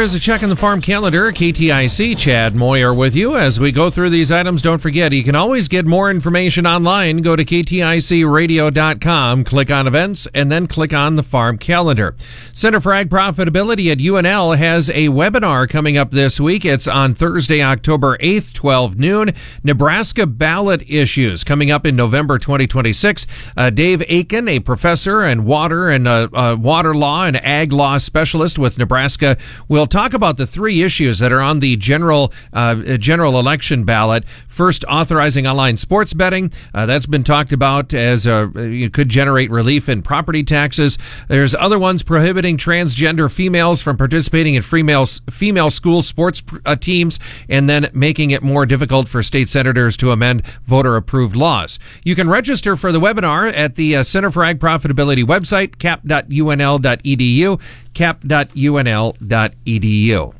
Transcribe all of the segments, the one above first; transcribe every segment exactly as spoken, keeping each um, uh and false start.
Here's a check on the farm calendar. K T I C, Chad Moyer with you. As we go through these items, don't forget, you can always get more information online. Go to K T I C radio dot com, click on events, and then click on the farm calendar. Center for Ag Profitability at U N L has a webinar coming up this week. It's on Thursday, October eighth, twelve noon. Nebraska ballot issues coming up in November twenty twenty-six. Uh, Dave Aiken, a professor and water and uh, uh, water law and ag law specialist with Nebraska, will talk about the three issues that are on the general uh, general election ballot. First, authorizing online sports betting. Uh, that's been talked about as uh, it could generate relief in property taxes. There's other ones prohibiting transgender females from participating in female female school sports uh, teams, and then making it more difficult for state senators to amend voter-approved laws. You can register for the webinar at the uh, Center for Ag Profitability website, cap dot U N L dot E D U, cap dot U N L dot E D U.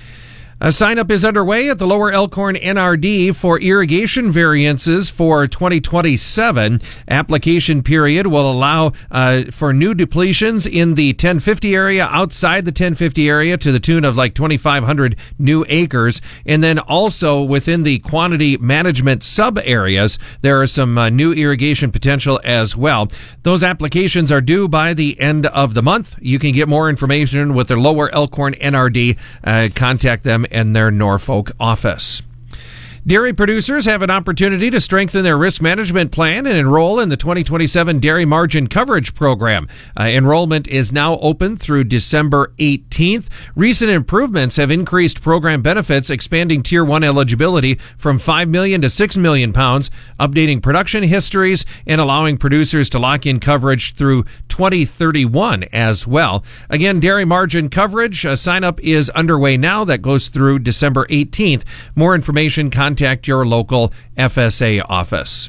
A sign-up is underway at the Lower Elkhorn N R D for irrigation variances for twenty twenty-seven. Application period will allow uh, for new depletions in the ten fifty area, outside the ten fifty area, to the tune of like twenty-five hundred new acres. And then also within the quantity management sub-areas, there are some uh, new irrigation potential as well. Those applications are due by the end of the month. You can get more information with their Lower Elkhorn N R D. Uh, contact them and their Norfolk office. Dairy producers have an opportunity to strengthen their risk management plan and enroll in the twenty twenty-seven Dairy Margin Coverage Program. Uh, enrollment is now open through December eighteenth. Recent improvements have increased program benefits, expanding Tier one eligibility from five million to six million pounds, updating production histories, and allowing producers to lock in coverage through twenty thirty-one as well. Again, Dairy Margin Coverage uh, sign-up is underway now. That goes through December eighteenth. More information, contact Contact your local F S A office.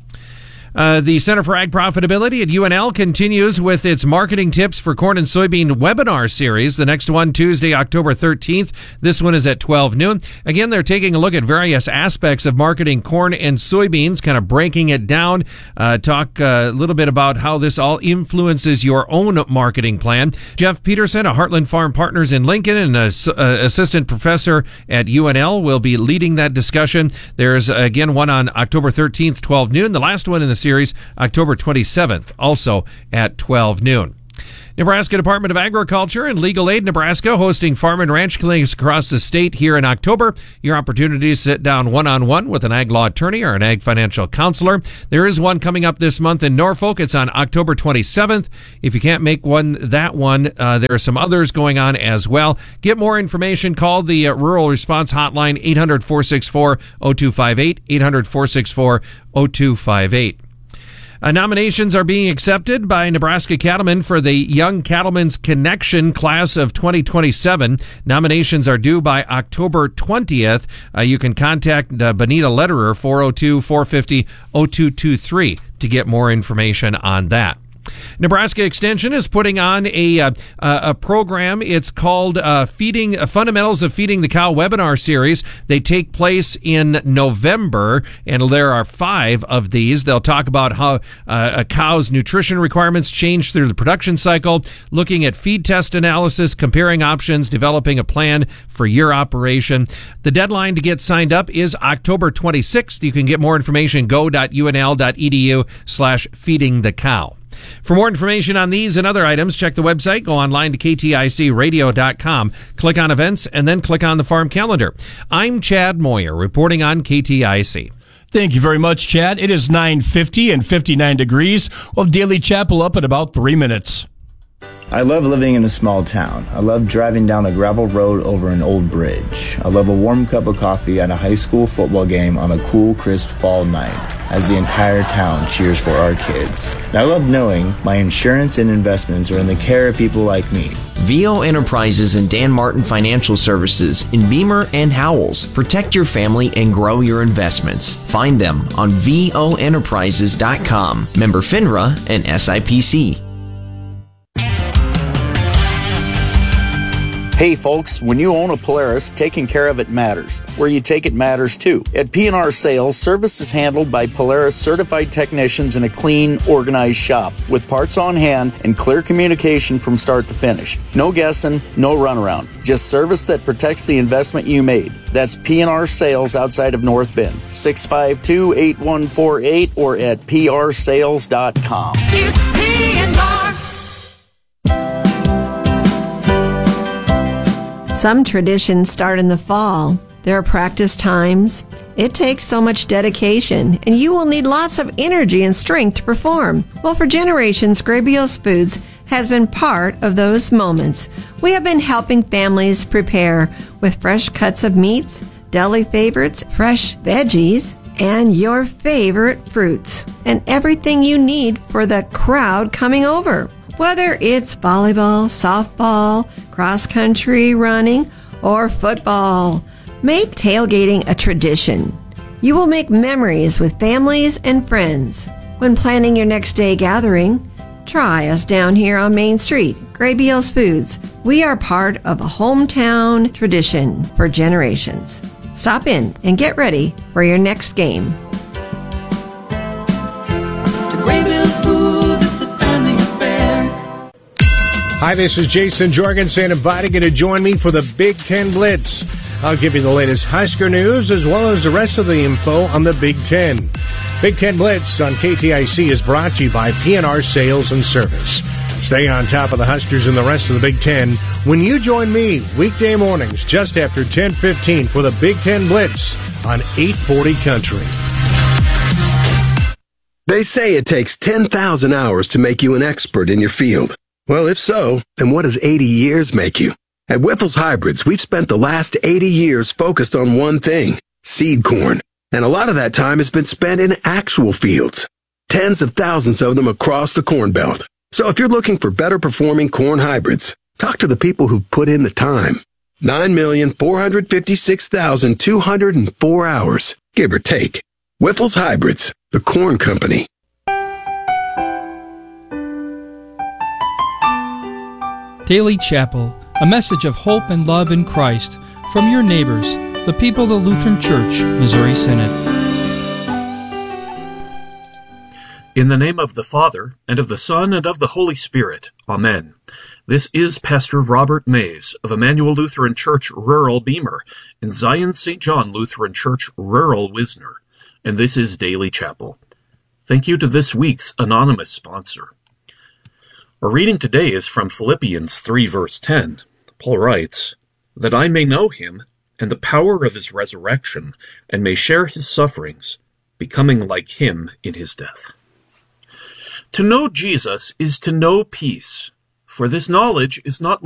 Uh, the Center for Ag Profitability at U N L continues with its Marketing Tips for Corn and Soybean webinar series. The next one, Tuesday, October thirteenth. This one is at twelve noon. Again, they're taking a look at various aspects of marketing corn and soybeans, kind of breaking it down, uh, talk uh, a little bit about how this all influences your own marketing plan. Jeff Peterson, a Heartland Farm Partners in Lincoln and an uh, assistant professor at U N L, will be leading that discussion. There's, again, one on October thirteenth, twelve noon. The last one in the series, October twenty-seventh, also at twelve noon. Nebraska Department of Agriculture and Legal Aid Nebraska hosting farm and ranch clinics across the state here in October. Your opportunity to sit down one-on-one with an ag law attorney or an ag financial counselor. There is one coming up this month in Norfolk. It's on October twenty-seventh. If you can't make one, that one, uh, there are some others going on as well. Get more information. Call the uh, Rural Response Hotline, eight hundred, four six four, zero two five eight, eight hundred, four six four, zero two five eight. Uh, nominations are being accepted by Nebraska cattlemen for the Young Cattlemen's Connection class of twenty twenty-seven. Nominations are due by October twentieth. Uh, you can contact uh, Benita Lederer, four oh two, four five zero, zero two two three, to get more information on that. Nebraska Extension is putting on a uh, a program. It's called uh, Feeding uh, Fundamentals of Feeding the Cow webinar series. They take place in November, and there are five of these. They'll talk about how uh, a cow's nutrition requirements change through the production cycle, looking at feed test analysis, comparing options, developing a plan for your operation. The deadline to get signed up is October twenty-sixth. You can get more information, go dot U N L dot E D U slash feeding the cow. For more information on these and other items, check the website, go online to K T I C radio dot com, click on events, and then click on the farm calendar. I'm Chad Moyer, reporting on K T I C. Thank you very much, Chad. It is nine fifty and fifty-nine degrees. We'll have Daily Chapel up in about three minutes. I love living in a small town. I love driving down a gravel road over an old bridge. I love a warm cup of coffee at a high school football game on a cool, crisp fall night as the entire town cheers for our kids. And I love knowing my insurance and investments are in the care of people like me. V O Enterprises and Dan Martin Financial Services in Beamer and Howells. Protect your family and grow your investments. Find them on V O enterprises dot com. Member FINRA and S I P C. Hey folks, when you own a Polaris, taking care of it matters. Where you take it matters too. At P and R Sales, service is handled by Polaris certified technicians in a clean, organized shop with parts on hand and clear communication from start to finish. No guessing, no runaround. Just service that protects the investment you made. That's P and R Sales outside of North Bend. six five two, eight one four eight or at p r sales dot com. It's P and R. Some traditions start in the fall. There are practice times. It takes so much dedication, and you will need lots of energy and strength to perform. Well, for generations, Grabio's Foods has been part of those moments. We have been helping families prepare with fresh cuts of meats, deli favorites, fresh veggies, and your favorite fruits, and everything you need for the crowd coming over. Whether it's volleyball, softball, cross-country running, or football, make tailgating a tradition. You will make memories with families and friends. When planning your next day gathering, try us down here on Main Street, Grabio's Foods. We are part of a hometown tradition for generations. Stop in and get ready for your next game. To Grabio's Foods, it's a family affair. Hi, this is Jason Jorgensen inviting you to join me for the Big Ten Blitz. I'll give you the latest Husker news as well as the rest of the info on the Big Ten. Big Ten Blitz on K T I C is brought to you by P and R Sales and Service. Stay on top of the Huskers and the rest of the Big Ten when you join me weekday mornings just after ten fifteen for the Big Ten Blitz on eight forty Country. They say it takes ten thousand hours to make you an expert in your field. Well, if so, then what does eighty years make you? At Wyffels Hybrids, we've spent the last eighty years focused on one thing, seed corn. And a lot of that time has been spent in actual fields. Tens of thousands of them across the Corn Belt. So if you're looking for better performing corn hybrids, talk to the people who've put in the time. nine million, four hundred fifty-six thousand, two hundred four hours, give or take. Wyffels Hybrids, the corn company. Daily Chapel, a message of hope and love in Christ from your neighbors, the people of the Lutheran Church, Missouri Synod. In the name of the Father, and of the Son, and of the Holy Spirit. Amen. This is Pastor Robert Mays of Emmanuel Lutheran Church, Rural Beamer, and Zion Saint John Lutheran Church, Rural Wisner, and this is Daily Chapel. Thank you to this week's anonymous sponsor. Our reading today is from Philippians three, verse ten. Paul writes, "That I may know him, and the power of his resurrection, and may share his sufferings, becoming like him in his death." To know Jesus is to know peace, for this knowledge is not